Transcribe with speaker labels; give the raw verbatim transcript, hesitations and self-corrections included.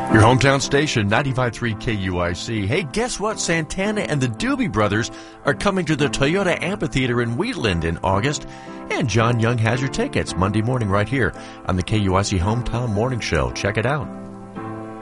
Speaker 1: Your hometown station, ninety-five point three K U I C. Hey, guess what? Santana and the Doobie Brothers are coming to the Toyota Amphitheater in Wheatland in August. And John Young has your tickets Monday morning right here on the K U I C Hometown Morning Show. Check it out.